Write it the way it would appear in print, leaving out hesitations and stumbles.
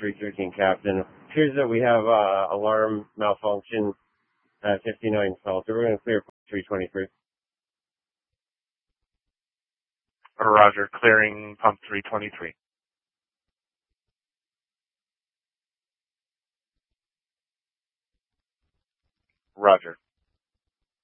313, Captain. Appears that we have alarm malfunction at 59 Salter. We're going to clear 323. Roger, clearing pump 323. Roger.